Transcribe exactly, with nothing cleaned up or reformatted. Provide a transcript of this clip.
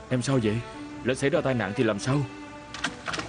Em sao vậy? Lỡ xảy ra tai nạn thì làm sao?